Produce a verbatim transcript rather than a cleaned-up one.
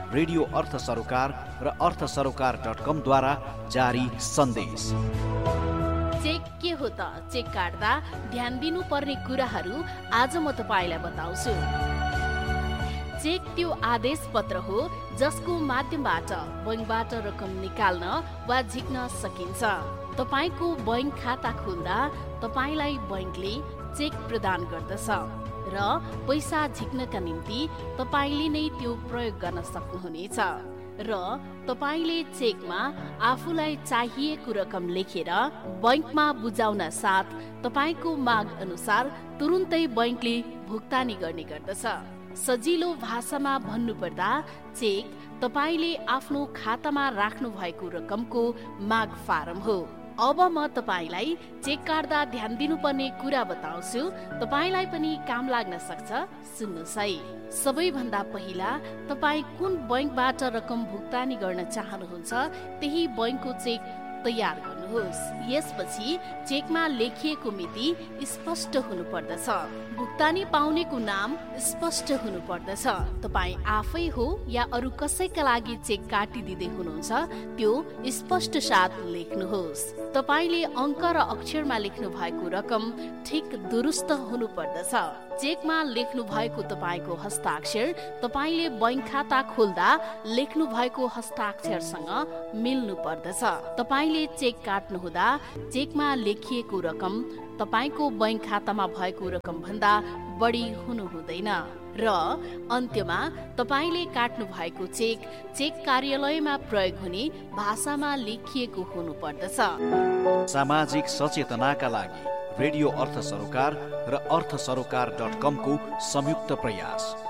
Radio अर्थ सरोकार र अर्थ सरोकार डट कम द्वारा जारी सन्देश। चेक के हो त? चेक काट्दा ध्यान दिनुपर्ने कुराहरू आज म तपाईँलाई बताउँछु। चेक त्यो आदेश पत्र हो जसको माध्यमबाट बैंकबाट रकम निकाल्न वा झिक्न सकिन्छ। तपाईँको बैंक खाता खुल्दा तपाईँलाई बैंकले चेक प्रदान गर्दछ र पैसा झिक्नका निम्ति तपाईँले नै त्यो प्रयोग गर्न सक्नुहुनेछ र तपाईँले चेकमा आफूलाई चाहिएको रकम लेखेर बैंकमा बुझाउन साथ तपाईँको माग अनुसार तुरुन्तै बैंकले भुक्तानी गर्ने गर्दछ। सजिलो भाषामा भन्नुपर्दा चेक तपाईँले आफ्नो खातामा राख्नु भएको रकमको माग फारम हो। अब म तपाईँलाई चेक काट्दा ध्यान दिनुपर्ने कुरा बताउँछु, तपाईँलाई पनि काम लाग्न सक्छ। सुन्नुहोस् है। सबैभन्दा पहिला तपाईँ कुन बैंकबाट रकम भुक्तानी गर्न चाहनुहुन्छ त्यही बैंकको चेक तयार गर्नुहोस्। यसपछि चेकमा लेखिएको मिति स्पष्ट हुनुपर्दछ। भुक्तानी पाउनेको नाम स्पष्ट हुनुपर्दछ। तपाईँ आफै हो या अरू कसैका लागि चेक काटिदिँदै हुनुहुन्छ त्यो स्पष्ट साथ लेख्नुहोस्। तपाईँले अङ्क र अक्षरमा लेख्नु भएको रकम ठिक दुरुस्त हुनुपर्दछ। चेकमा लेख्नु भएको तपाईँको हस्ताक्षर तपाईँले बैंक खाता खोल्दा लेख्नु भएको हस्ताक्षरसँग मिल्नु पर्दछ। तपाईँले चेक काट्नु हुँदा चेकमा लेखिएको रकम तपाईँको बैंक खातामा भएको रकम भन्दा बढी हुनु हुँदैन र अन्त्यमा तपाईँले काट्नु भएको चेक चेक कार्यालयमा प्रयोग हुने भाषामा लेखिएको हुनु पर्दछ। सामाजिक सचेतनाका लागि रेडियो अर्थ सरोकार र अर्थ सरोकार डट कम को संयुक्त प्रयास।